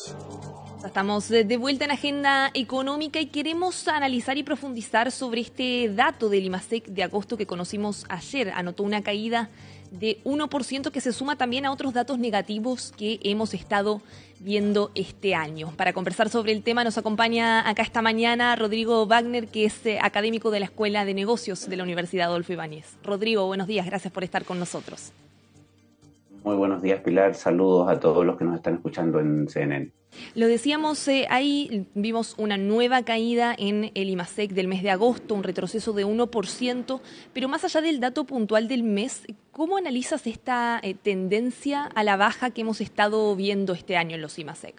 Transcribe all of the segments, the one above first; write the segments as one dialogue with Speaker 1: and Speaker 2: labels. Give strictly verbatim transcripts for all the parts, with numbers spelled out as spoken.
Speaker 1: Estamos de vuelta en Agenda Económica y queremos analizar y profundizar sobre este dato del IMASEC de agosto que conocimos ayer. Anotó una caída de uno por ciento que se suma también a otros datos negativos que hemos estado viendo este año. Para conversar sobre el tema nos acompaña acá esta mañana Rodrigo Wagner, que es académico de la Escuela de Negocios de la Universidad Adolfo Ibáñez. Rodrigo, buenos días, gracias por estar con nosotros.
Speaker 2: Muy buenos días, Pilar. Saludos a todos los que nos están escuchando en C N N.
Speaker 1: Lo decíamos, eh, ahí vimos una nueva caída en el IMASEC del mes de agosto, un retroceso de uno por ciento, pero más allá del dato puntual del mes, ¿cómo analizas esta eh, tendencia a la baja que hemos estado viendo este año en los IMASEC?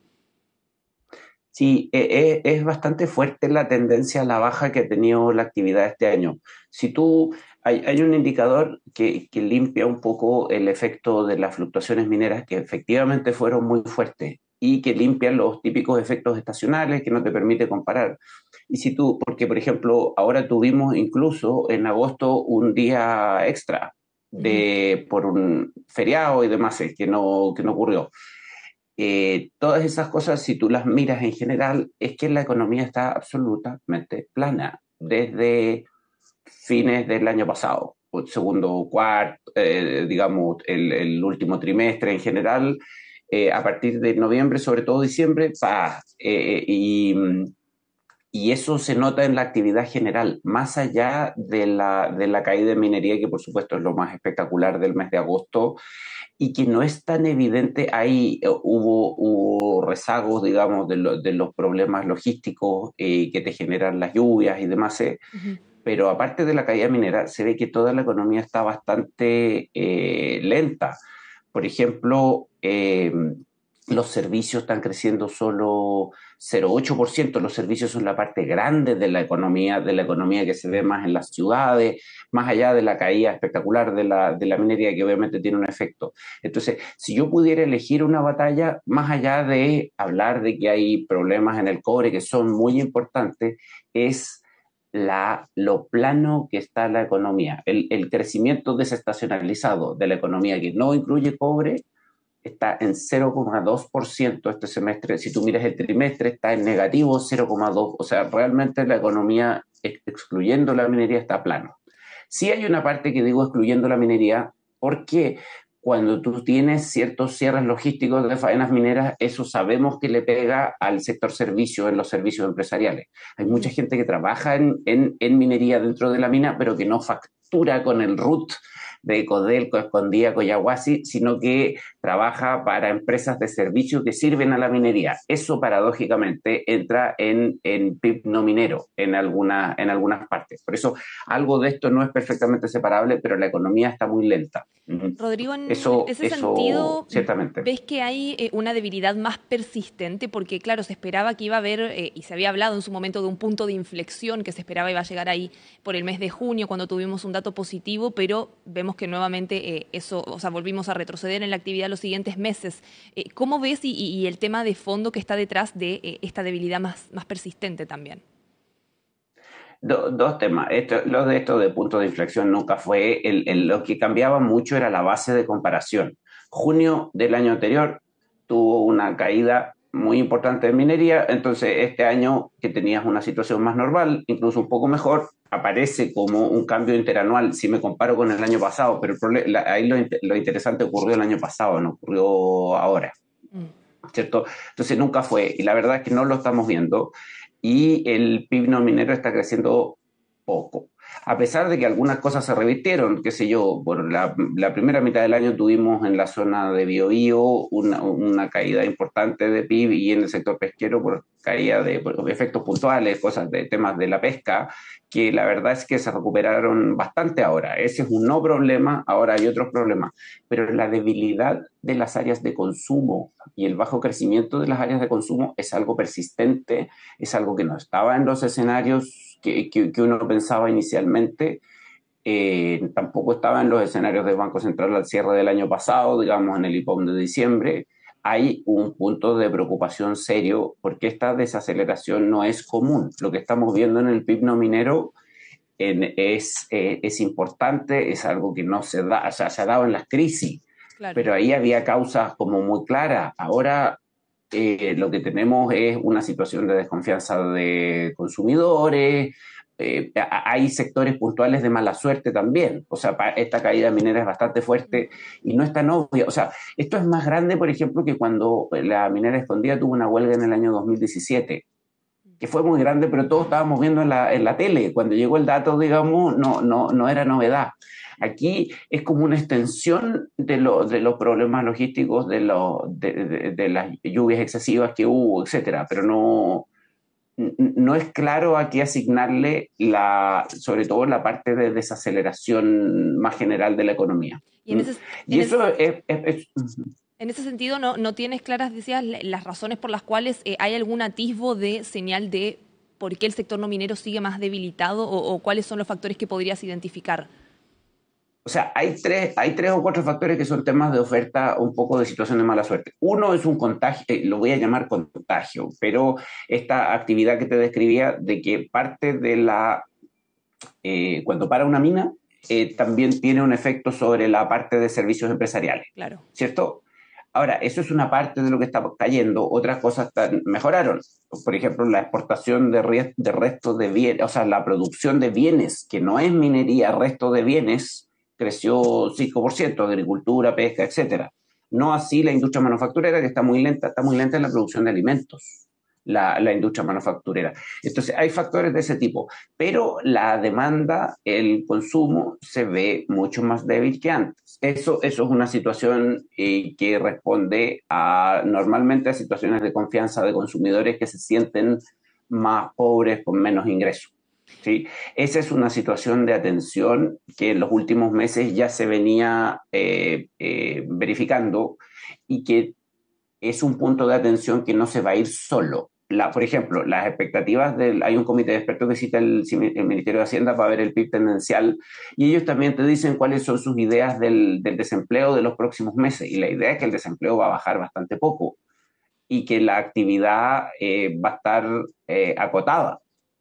Speaker 2: Sí, eh, es bastante fuerte la tendencia a la baja que ha tenido la actividad este año. Si tú, hay, hay un indicador que, que limpia un poco el efecto de las fluctuaciones mineras que efectivamente fueron muy fuertes y que limpian los típicos efectos estacionales que no te permite comparar. Y si tú, porque por ejemplo, ahora tuvimos incluso en agosto un día extra de, por un feriado y demás que no, que no ocurrió. Eh, todas esas cosas, si tú las miras en general, es que la economía está absolutamente plana desde fines del año pasado, o segundo cuarto, eh, digamos, el, el último trimestre en general, eh, a partir de noviembre, sobre todo diciembre, pa, eh, y, y eso se nota en la actividad general, más allá de la, de la caída de minería, que por supuesto es lo más espectacular del mes de agosto, y que no es tan evidente. Ahí eh, hubo, hubo rezagos, digamos, de, lo, de los problemas logísticos eh, que te generan las lluvias y demás, eh, uh-huh. Pero aparte de la caída minera, se ve que toda la economía está bastante eh, lenta. Por ejemplo, eh, los servicios están creciendo solo cero coma ocho por ciento. Los servicios son la parte grande de la economía, de la economía que se ve más en las ciudades, más allá de la caída espectacular de la, de la minería, que obviamente tiene un efecto. Entonces, si yo pudiera elegir una batalla, más allá de hablar de que hay problemas en el cobre que son muy importantes, es la, lo plano que está la economía. El, el crecimiento desestacionalizado de la economía que no incluye cobre está en cero coma dos por ciento este semestre. Si tú miras el trimestre, está en negativo cero coma dos por ciento. O sea, realmente la economía, excluyendo la minería, está plano. Sí hay una parte que digo excluyendo la minería, porque cuando tú tienes ciertos cierres logísticos de faenas mineras, eso sabemos que le pega al sector servicio, en los servicios empresariales. Hay mucha gente que trabaja en, en, en minería dentro de la mina, pero que no factura con el R U T de Codelco, Escondida, Collahuasi, sino que trabaja para empresas de servicio que sirven a la minería. Eso, paradójicamente, entra en, en P I B no minero en, alguna, en algunas partes. Por eso, algo de esto no es perfectamente separable, pero la economía está muy lenta.
Speaker 1: Rodrigo, en
Speaker 2: eso,
Speaker 1: ese
Speaker 2: eso,
Speaker 1: sentido,
Speaker 2: ciertamente.
Speaker 1: ¿ves que hay eh, una debilidad más persistente? Porque, claro, se esperaba que iba a haber, eh, y se había hablado en su momento de un punto de inflexión que se esperaba iba a llegar ahí por el mes de junio, cuando tuvimos un dato positivo, pero vemos que nuevamente eh, eso, o sea, volvimos a retroceder en la actividad los siguientes meses. Eh, ¿Cómo ves y, y el tema de fondo que está detrás de eh, esta debilidad más, más persistente también?
Speaker 2: Do, dos temas. Esto, lo de esto de punto de inflexión nunca fue, el, el, lo que cambiaba mucho era la base de comparación. Junio del año anterior tuvo una caída muy importante de minería, entonces este año que tenías una situación más normal, incluso un poco mejor, aparece como un cambio interanual si me comparo con el año pasado, pero el problema, la, ahí lo, lo interesante ocurrió el año pasado, no ocurrió ahora, ¿cierto? Entonces nunca fue, y la verdad es que no lo estamos viendo, y el P I B no minero está creciendo poco. A pesar de que algunas cosas se revirtieron, qué sé yo, por la, la primera mitad del año tuvimos en la zona de Biobío una, una caída importante de P I B, y en el sector pesquero por caída de por efectos puntuales, cosas de temas de la pesca, que la verdad es que se recuperaron bastante ahora. Ese es un no problema, ahora hay otros problemas. Pero la debilidad de las áreas de consumo y el bajo crecimiento de las áreas de consumo es algo persistente, es algo que no estaba en los escenarios que, que, que uno pensaba inicialmente. Eh, tampoco estaba en los escenarios del Banco Central al cierre del año pasado, digamos en el I P O M de diciembre. Hay un punto de preocupación serio porque esta desaceleración no es común. Lo que estamos viendo en el P I B no minero en, es, eh, es importante, es algo que no se da, o sea, se ha dado en las crisis, claro. Pero ahí había causas como muy claras. Ahora eh, lo que tenemos es una situación de desconfianza de consumidores. Eh, hay sectores puntuales de mala suerte también. O sea, esta caída minera es bastante fuerte y no es tan obvia. O sea, esto es más grande, por ejemplo, que cuando la minera Escondida tuvo una huelga en el año dos mil diecisiete, que fue muy grande, pero todos estábamos viendo en la, en la tele. Cuando llegó el dato, digamos, no, no, no era novedad. Aquí es como una extensión de, lo, de los problemas logísticos, de, lo, de, de, de las lluvias excesivas que hubo, etcétera, pero no... no es claro a qué asignarle la, sobre todo la parte de desaceleración más general de la economía.
Speaker 1: Y, en ese,
Speaker 2: y
Speaker 1: en
Speaker 2: eso
Speaker 1: ese,
Speaker 2: es, es, es...
Speaker 1: En ese sentido, ¿no, no tienes claras, decías, las razones por las cuales eh, hay algún atisbo de señal de por qué el sector no minero sigue más debilitado o, o cuáles son los factores que podrías identificar?
Speaker 2: O sea, hay tres, hay tres o cuatro factores que son temas de oferta, un poco de situación de mala suerte. Uno es un contagio, eh, lo voy a llamar contagio, pero esta actividad que te describía de que parte de la... Eh, cuando para una mina, eh, también tiene un efecto sobre la parte de servicios empresariales.
Speaker 1: Claro.
Speaker 2: ¿Cierto? Ahora, eso es una parte de lo que está cayendo, otras cosas están, mejoraron. Por ejemplo, la exportación de, re, de restos de bienes, o sea, la producción de bienes, que no es minería, resto de bienes, creció cinco por ciento, agricultura, pesca, etcétera. No así la industria manufacturera, que está muy lenta, está muy lenta en la producción de alimentos, la, la industria manufacturera. Entonces, hay factores de ese tipo, pero la demanda, el consumo, se ve mucho más débil que antes. Eso, eso es una situación eh, que responde a, normalmente a situaciones de confianza de consumidores que se sienten más pobres, con menos ingresos. ¿Sí? Esa es una situación de atención que en los últimos meses ya se venía eh, eh, verificando y que es un punto de atención que no se va a ir solo. La, por ejemplo, las expectativas del... Hay un comité de expertos que cita el, el Ministerio de Hacienda para ver el P I B tendencial y ellos también te dicen cuáles son sus ideas del, del desempleo de los próximos meses. Y la idea es que el desempleo va a bajar bastante poco y que la actividad eh, va a estar eh, acotada.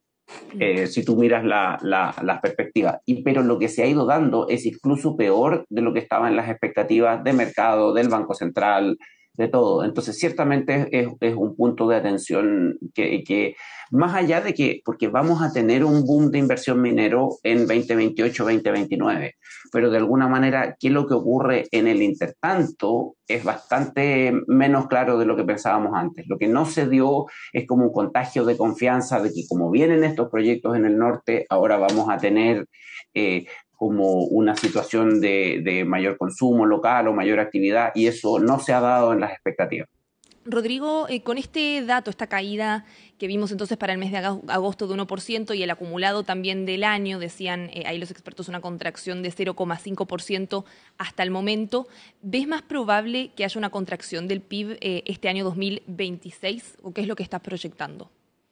Speaker 2: Eh, si tú miras la, la, las perspectivas. Y, pero lo que se ha ido dando es incluso peor de lo que estaba en las expectativas de mercado, del Banco Central, de todo. Entonces, ciertamente es, es un punto de atención que, que, más allá de que, porque vamos a tener un boom de inversión minero en veinte veintiocho, veinte veintinueve, pero de alguna manera, ¿qué es lo que ocurre en el intertanto? Es bastante menos claro de lo que pensábamos antes. Lo que no se dio es como un contagio de confianza de que como vienen estos proyectos en el norte, ahora vamos a tener... Eh, como una situación de, de mayor consumo local o mayor actividad, y eso no se ha dado en las expectativas.
Speaker 1: Rodrigo, eh, con este dato, esta caída que vimos entonces para el mes de agosto de uno por ciento y el acumulado también del año, decían eh, ahí los expertos una contracción de cero coma cinco por ciento hasta el momento, ¿ves más probable que haya una contracción del P I B eh, este año dos mil veintiséis o qué es lo que estás proyectando?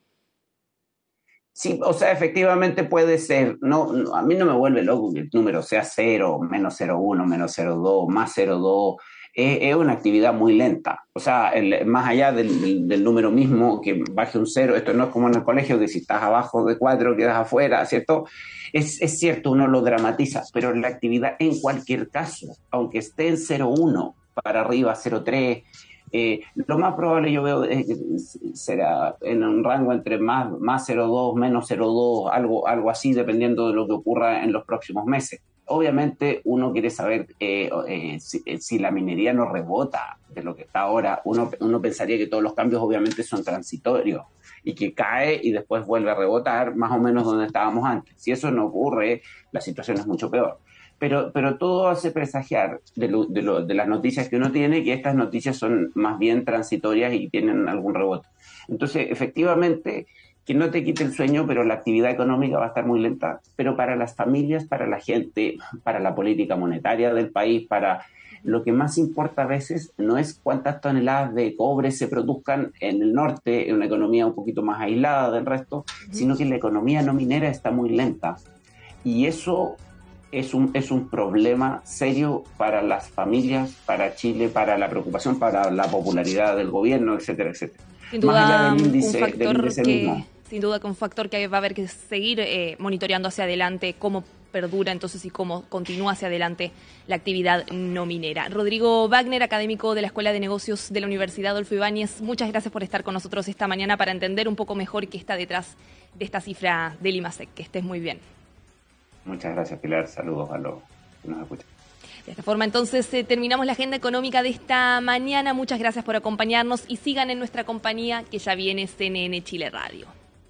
Speaker 2: Sí, o sea, efectivamente puede ser. No, no, a mí no me vuelve loco que el número sea cero, menos cero coma uno, menos cero coma dos, más cero coma dos. Es, es una actividad muy lenta. O sea, el, más allá del, del, del número mismo, que baje un cero, esto no es como en el colegio, que si estás abajo de cuatro quedas afuera, ¿cierto? Es, es cierto, uno lo dramatiza, pero la actividad en cualquier caso, aunque esté en cero coma uno, para arriba, cero coma tres, Eh, lo más probable yo veo es que será en un rango entre más, más cero coma dos, menos cero coma dos, algo, algo así, dependiendo de lo que ocurra en los próximos meses. Obviamente uno quiere saber eh, eh, si, si la minería no rebota de lo que está ahora. Uno, uno pensaría que todos los cambios obviamente son transitorios y que cae y después vuelve a rebotar más o menos donde estábamos antes. Si eso no ocurre, la situación es mucho peor. Pero, pero todo hace presagiar de, lo, de, lo, de las noticias que uno tiene que estas noticias son más bien transitorias y tienen algún rebote. Entonces, efectivamente, que no te quite el sueño, pero la actividad económica va a estar muy lenta. Pero para las familias, para la gente, para la política monetaria del país, para lo que más importa a veces no es cuántas toneladas de cobre se produzcan en el norte, en una economía un poquito más aislada del resto, sino que la economía no minera está muy lenta. Y eso... Es un, es un problema serio para las familias, para Chile, para la preocupación, para la popularidad del gobierno, etcétera, etcétera.
Speaker 1: Sin duda,
Speaker 2: más allá del índice,
Speaker 1: un factor
Speaker 2: del índice
Speaker 1: que,
Speaker 2: mismo.
Speaker 1: Sin duda que un factor que va a haber que seguir eh, monitoreando hacia adelante cómo perdura entonces y cómo continúa hacia adelante la actividad no minera. Rodrigo Wagner, académico de la Escuela de Negocios de la Universidad Adolfo Ibáñez, muchas gracias por estar con nosotros esta mañana para entender un poco mejor qué está detrás de esta cifra del IMASEC. Que estés muy bien.
Speaker 2: Muchas gracias, Pilar. Saludos a los que nos escuchan.
Speaker 1: De esta forma, entonces, eh, terminamos la agenda económica de esta mañana. Muchas gracias por acompañarnos y sigan en nuestra compañía, que ya viene C N N Chile Radio.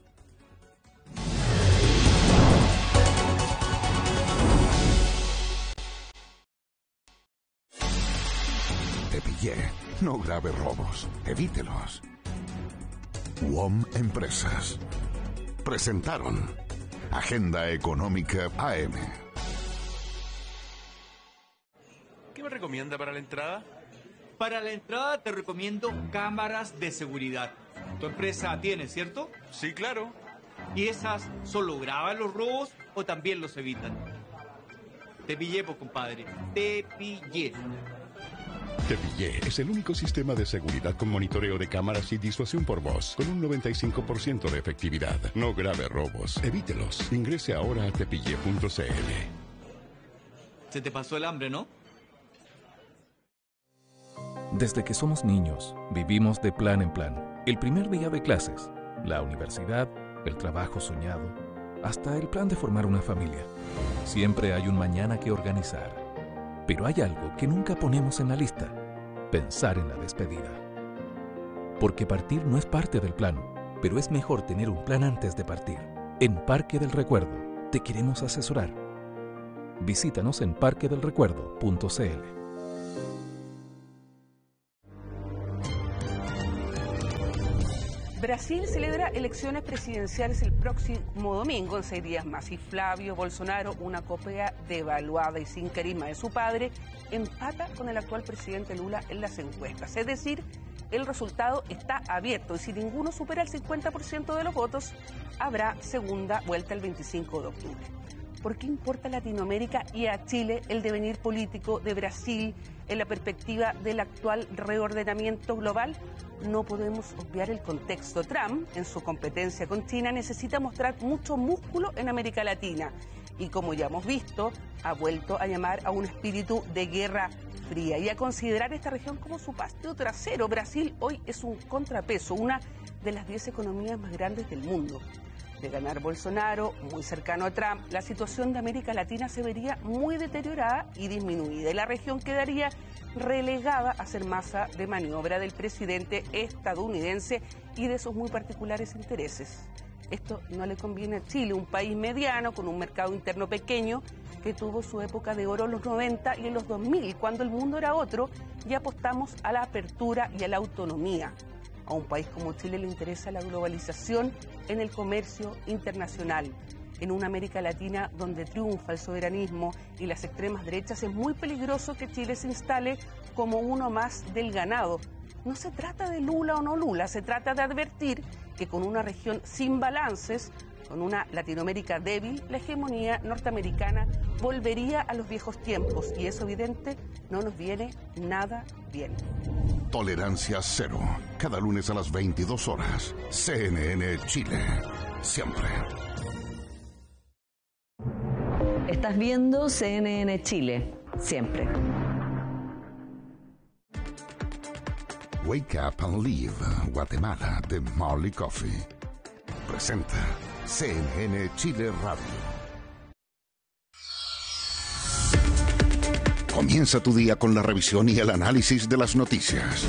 Speaker 3: Te pillé. No grave robos. Evítelos. U O M Empresas presentaron Agenda Económica A M.
Speaker 4: ¿Qué me recomienda para la entrada?
Speaker 5: Para la entrada te recomiendo cámaras de seguridad. Tu empresa tiene, ¿cierto?
Speaker 4: Sí, claro.
Speaker 5: ¿Y esas solo graban los robos o también los evitan? Te pillé, pues, compadre. Te pillé.
Speaker 3: Te pillé es el único sistema de seguridad con monitoreo de cámaras y disuasión por voz, con un noventa y cinco por ciento de efectividad. No grave robos. Evítelos. Ingrese ahora a tepille punto c l.
Speaker 5: Se te pasó el hambre, ¿no?
Speaker 6: Desde que somos niños, vivimos de plan en plan. El primer día de clases, la universidad, el trabajo soñado, hasta el plan de formar una familia. Siempre hay un mañana que organizar. Pero hay algo que nunca ponemos en la lista: pensar en la despedida. Porque partir no es parte del plan, pero es mejor tener un plan antes de partir. En Parque del Recuerdo te queremos asesorar. Visítanos en parque del recuerdo punto c l.
Speaker 7: Brasil celebra elecciones presidenciales el próximo domingo, en seis días más, y Flavio Bolsonaro, una copia devaluada y sin carisma de su padre, empata con el actual presidente Lula en las encuestas. Es decir, el resultado está abierto y si ninguno supera el cincuenta por ciento de los votos, habrá segunda vuelta el veinticinco de octubre. ¿Por qué importa a Latinoamérica y a Chile el devenir político de Brasil en la perspectiva del actual reordenamiento global? No podemos obviar el contexto. Trump, en su competencia con China, necesita mostrar mucho músculo en América Latina y, como ya hemos visto, ha vuelto a llamar a un espíritu de guerra fría y a considerar esta región como su patio trasero. Brasil hoy es un contrapeso, una de las diez economías más grandes del mundo. De ganar Bolsonaro, muy cercano a Trump, la situación de América Latina se vería muy deteriorada y disminuida, y la región quedaría relegada a ser masa de maniobra del presidente estadounidense y de sus muy particulares intereses. Esto no le conviene a Chile, un país mediano con un mercado interno pequeño que tuvo su época de oro en los noventa y en los dos mil, cuando el mundo era otro y apostamos a la apertura y a la autonomía. A un país como Chile le interesa la globalización en el comercio internacional. En una América Latina donde triunfa el soberanismo y las extremas derechas, es muy peligroso que Chile se instale como uno más del ganado. No se trata de Lula o no Lula, se trata de advertir que con una región sin balances, con una Latinoamérica débil, la hegemonía norteamericana volvería a los viejos tiempos y eso, evidente, no nos viene nada bien.
Speaker 3: Tolerancia cero. Cada lunes a las veintidós horas. C N N Chile. Siempre.
Speaker 8: Estás viendo C N N Chile. Siempre.
Speaker 3: Wake Up and Live, Guatemala, de Marley Coffee. Presenta C N N Chile Radio. Comienza tu día con la revisión y el análisis de las noticias.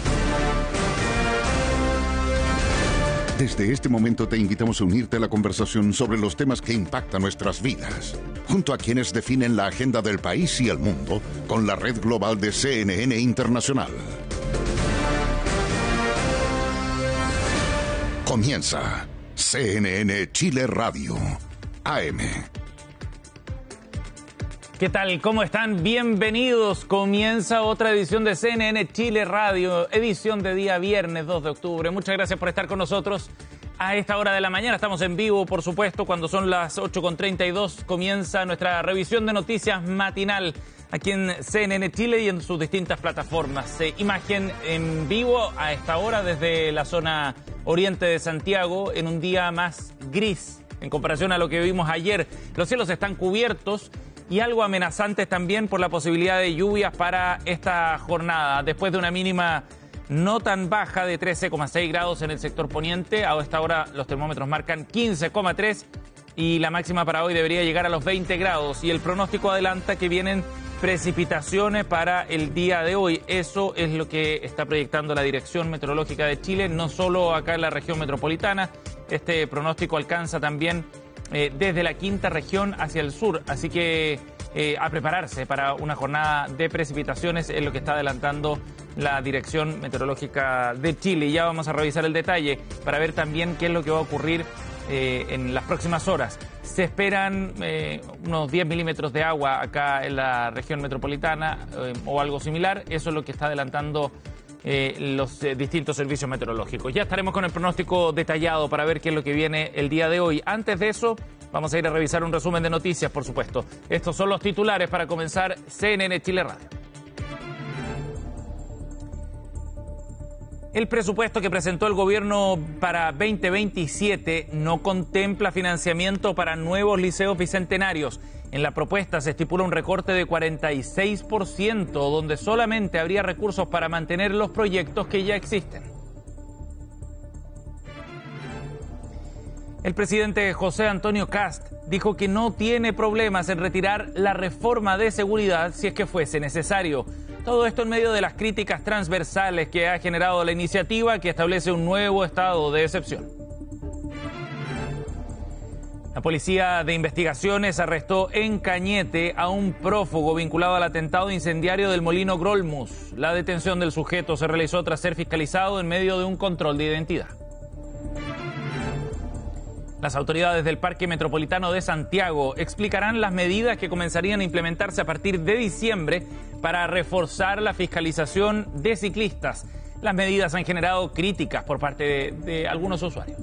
Speaker 3: Desde este momento te invitamos a unirte a la conversación sobre los temas que impactan nuestras vidas, junto a quienes definen la agenda del país y el mundo con la red global de C N N Internacional. Comienza C N N Chile Radio, A M.
Speaker 9: ¿Qué tal? ¿Cómo están? Bienvenidos. Comienza otra edición de C N N Chile Radio, edición de día viernes dos de octubre. Muchas gracias por estar con nosotros a esta hora de la mañana. Estamos en vivo, por supuesto, cuando son las ocho con treinta y dos. Comienza nuestra revisión de noticias matinal aquí en C N N Chile y en sus distintas plataformas. Eh, imagen en vivo a esta hora desde la zona oriente de Santiago, en un día más gris en comparación a lo que vimos ayer. Los cielos están cubiertos y algo amenazantes también por la posibilidad de lluvias para esta jornada. Después de una mínima no tan baja de trece coma seis grados en el sector poniente, a esta hora los termómetros marcan quince coma tres y la máxima para hoy debería llegar a los veinte grados. Y el pronóstico adelanta que vienen precipitaciones para el día de hoy. Eso es lo que está proyectando la Dirección Meteorológica de Chile, no solo acá en la región metropolitana. Este pronóstico alcanza también eh, desde la quinta región hacia el sur, así que eh, a prepararse para una jornada de precipitaciones es lo que está adelantando la Dirección Meteorológica de Chile. Y ya vamos a revisar el detalle para ver también qué es lo que va a ocurrir eh, en las próximas horas. Se esperan eh, unos diez milímetros de agua acá en la región metropolitana eh, o algo similar. Eso es lo que está adelantando eh, los eh, distintos servicios meteorológicos. Ya estaremos con el pronóstico detallado para ver qué es lo que viene el día de hoy. Antes de eso, vamos a ir a revisar un resumen de noticias, por supuesto. Estos son los titulares para comenzar C N N Chile Radio. El presupuesto que presentó el gobierno para veinte veintisiete no contempla financiamiento para nuevos liceos bicentenarios. En la propuesta se estipula un recorte de cuarenta y seis por ciento, donde solamente habría recursos para mantener los proyectos que ya existen. El presidente José Antonio Kast dijo que no tiene problemas en retirar la reforma de seguridad si es que fuese necesario. Todo esto en medio de las críticas transversales que ha generado la iniciativa que establece un nuevo estado de excepción. La Policía de Investigaciones arrestó en Cañete a un prófugo vinculado al atentado incendiario del Molino Grolmus. La detención del sujeto se realizó tras ser fiscalizado en medio de un control de identidad. Las autoridades del Parque Metropolitano de Santiago explicarán las medidas que comenzarían a implementarse a partir de diciembre para reforzar la fiscalización de ciclistas. Las medidas han generado críticas por parte de, de algunos usuarios.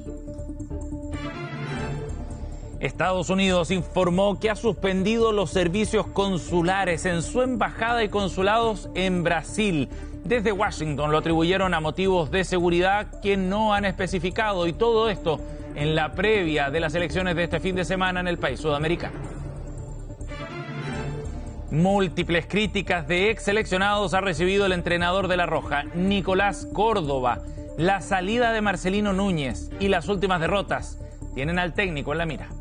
Speaker 9: Estados Unidos informó que ha suspendido los servicios consulares en su embajada y consulados en Brasil. Desde Washington lo atribuyeron a motivos de seguridad que no han especificado, y todo esto en la previa de las elecciones de este fin de semana en el país sudamericano. Múltiples críticas de ex seleccionados ha recibido el entrenador de La Roja, Nicolás Córdoba. La salida de Marcelino Núñez y las últimas derrotas tienen al técnico en la mira.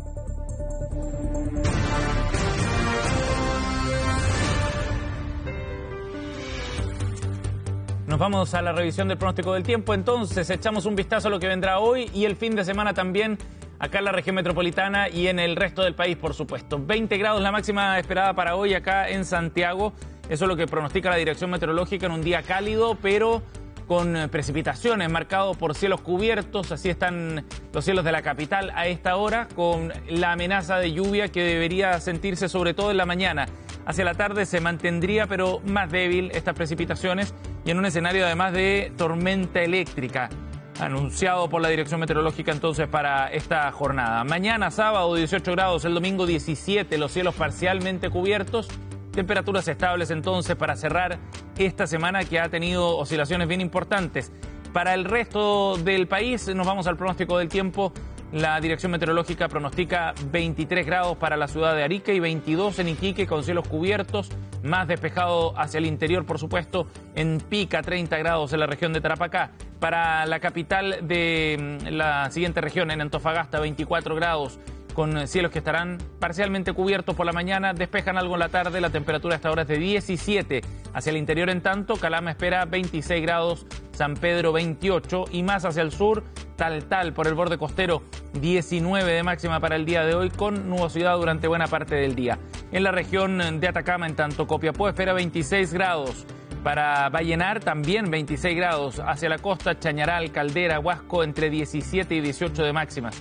Speaker 9: Nos vamos a la revisión del pronóstico del tiempo. Entonces echamos un vistazo a lo que vendrá hoy y el fin de semana también acá en la región metropolitana y en el resto del país, por supuesto. veinte grados la máxima esperada para hoy acá en Santiago. Eso es lo que pronostica la Dirección Meteorológica, en un día cálido, pero con precipitaciones, marcado por cielos cubiertos. Así están los cielos de la capital a esta hora, con la amenaza de lluvia que debería sentirse sobre todo en la mañana. Hacia la tarde se mantendría, pero más débil, estas precipitaciones, y en un escenario además de tormenta eléctrica, anunciado por la Dirección Meteorológica entonces para esta jornada. Mañana sábado dieciocho grados, el domingo diecisiete, los cielos parcialmente cubiertos, temperaturas estables entonces para cerrar esta semana que ha tenido oscilaciones bien importantes. Para el resto del país nos vamos al pronóstico del tiempo. La Dirección Meteorológica pronostica veintitrés grados para la ciudad de Arica y veintidós en Iquique con cielos cubiertos, más despejado hacia el interior, por supuesto, en Pica, treinta grados en la región de Tarapacá. Para la capital de la siguiente región, en Antofagasta, veinticuatro grados, con cielos que estarán parcialmente cubiertos por la mañana, despejan algo en la tarde, la temperatura a esta hora es de diecisiete. Hacia el interior, en tanto, Calama espera veintiséis grados, San Pedro veintiocho y más hacia el sur, Tal Tal por el borde costero, diecinueve de máxima para el día de hoy, con nubosidad durante buena parte del día. En la región de Atacama, en tanto, Copiapó espera veintiséis grados. Para Vallenar también veintiséis grados. Hacia la costa, Chañaral, Caldera, Huasco, entre diecisiete y dieciocho de máximas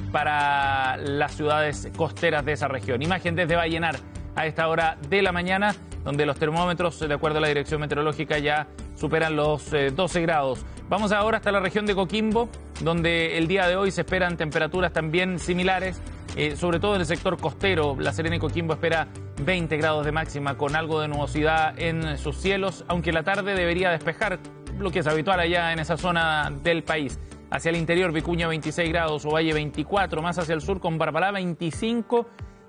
Speaker 9: para las ciudades costeras de esa región. Imagen desde Vallenar a esta hora de la mañana, donde los termómetros, de acuerdo a la Dirección Meteorológica, ya superan los eh, doce grados. Vamos ahora hasta la región de Coquimbo, donde el día de hoy se esperan temperaturas también similares, eh, sobre todo en el sector costero. La Serena y Coquimbo espera veinte grados de máxima con algo de nubosidad en sus cielos, aunque la tarde debería despejar, lo que es habitual allá en esa zona del país. Hacia el interior, Vicuña veintiséis grados, Ovalle veinticuatro, más hacia el sur con Barbalá veinticinco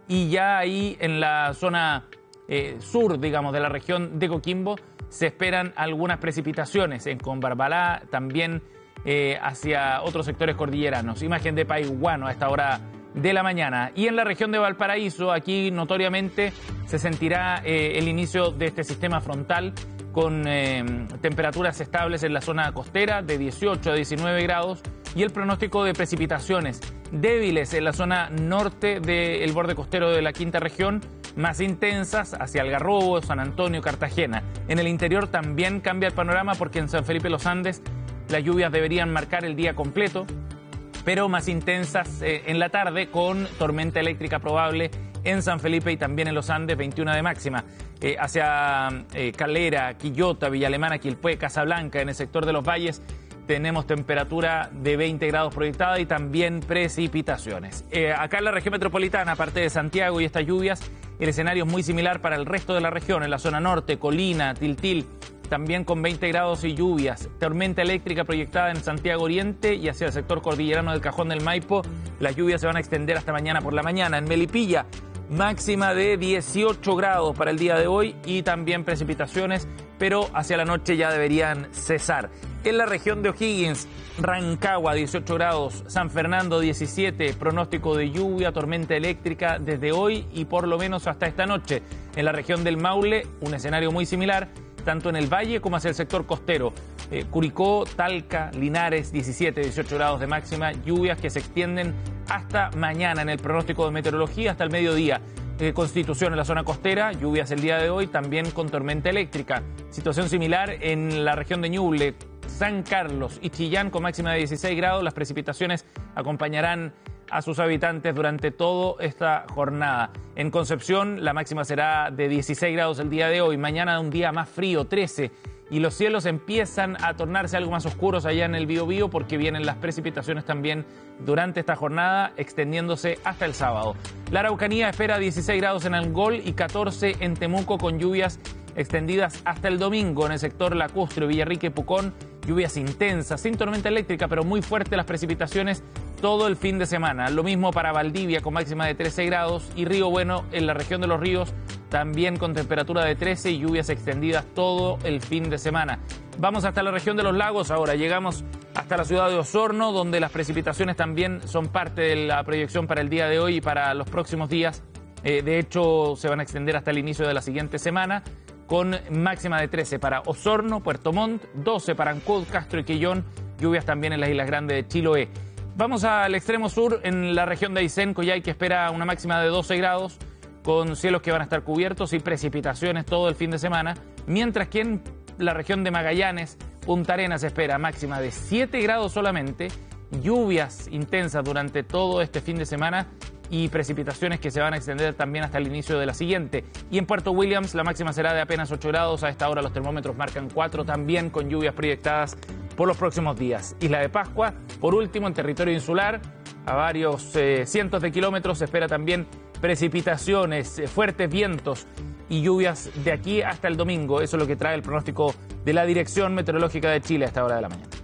Speaker 9: y ya ahí en la zona eh, sur, digamos, de la región de Coquimbo, se esperan algunas precipitaciones en Combarbalá, también eh, hacia otros sectores cordilleranos. Imagen de Paiguano a esta hora de la mañana. Y en la región de Valparaíso, aquí notoriamente se sentirá eh, el inicio de este sistema frontal con eh, temperaturas estables en la zona costera de dieciocho a diecinueve grados y el pronóstico de precipitaciones débiles en la zona norte del borde costero de la quinta región, más intensas hacia Algarrobo, San Antonio, Cartagena. En el interior también cambia el panorama porque en San Felipe Los Andes las lluvias deberían marcar el día completo, pero más intensas eh, en la tarde con tormenta eléctrica probable en San Felipe y también en Los Andes, veintiuno de máxima. Eh, hacia eh, Calera, Quillota, Villa Alemana, Quilpué, Casablanca, en el sector de los valles, tenemos temperatura de veinte grados proyectada y también precipitaciones. Eh, acá en la región metropolitana, aparte de Santiago y estas lluvias, el escenario es muy similar para el resto de la región. En la zona norte, Colina, Tiltil, también con veinte grados y lluvias. Tormenta eléctrica proyectada en Santiago Oriente y hacia el sector cordillerano del Cajón del Maipo. Las lluvias se van a extender hasta mañana por la mañana. En Melipilla, máxima de dieciocho grados para el día de hoy y también precipitaciones, pero hacia la noche ya deberían cesar. En la región de O'Higgins, Rancagua, dieciocho grados, San Fernando, diecisiete, pronóstico de lluvia, tormenta eléctrica desde hoy y por lo menos hasta esta noche. En la región del Maule, un escenario muy similar, tanto en el valle como hacia el sector costero. Eh, Curicó, Talca, Linares, diecisiete, dieciocho grados de máxima, lluvias que se extienden hasta mañana en el pronóstico de meteorología, hasta el mediodía. Eh, Constitución en la zona costera, lluvias el día de hoy, también con tormenta eléctrica. Situación similar en la región de Ñuble, San Carlos y Chillán con máxima de dieciséis grados. Las precipitaciones acompañarán a sus habitantes durante toda esta jornada. En Concepción la máxima será de dieciséis grados el día de hoy. Mañana un día más frío, trece. Y los cielos empiezan a tornarse algo más oscuros allá en el Biobío porque vienen las precipitaciones también durante esta jornada, extendiéndose hasta el sábado. La Araucanía espera dieciséis grados en Angol y catorce en Temuco con lluvias extendidas hasta el domingo. En el sector lacustre, Villarrica y Pucón, lluvias intensas, sin tormenta eléctrica, pero muy fuertes las precipitaciones todo el fin de semana. Lo mismo para Valdivia con máxima de trece grados y Río Bueno en la región de los ríos también con temperatura de trece y lluvias extendidas todo el fin de semana. Vamos hasta la región de los lagos ahora. Llegamos hasta la ciudad de Osorno, donde las precipitaciones también son parte de la proyección para el día de hoy y para los próximos días. Eh, de hecho, se van a extender hasta el inicio de la siguiente semana, con máxima de trece para Osorno, Puerto Montt, doce para Ancud, Castro y Quillón, lluvias también en las Islas Grandes de Chiloé. Vamos al extremo sur, en la región de Aysén, Coyhai, que espera una máxima de doce grados, con cielos que van a estar cubiertos y precipitaciones todo el fin de semana, mientras que en la región de Magallanes, Punta Arenas espera máxima de siete grados solamente, lluvias intensas durante todo este fin de semana y precipitaciones que se van a extender también hasta el inicio de la siguiente. Y en Puerto Williams la máxima será de apenas ocho grados, a esta hora los termómetros marcan cuatro, también con lluvias proyectadas por los próximos días. Isla de Pascua, por último, en territorio insular, a varios eh, cientos de kilómetros se espera también precipitaciones, eh, fuertes vientos y lluvias de aquí hasta el domingo. Eso es lo que trae el pronóstico de la Dirección Meteorológica de Chile a esta hora de la mañana.